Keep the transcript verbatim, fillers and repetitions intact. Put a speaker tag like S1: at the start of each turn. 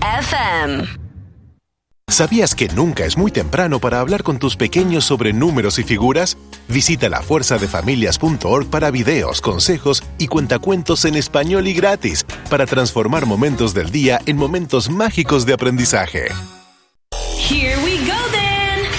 S1: F M.
S2: ¿Sabías que nunca es muy temprano para hablar con tus pequeños sobre números y figuras? Visita la fuerza de familias punto org para videos, consejos y cuentacuentos en español y gratis para transformar momentos del día en momentos mágicos de aprendizaje.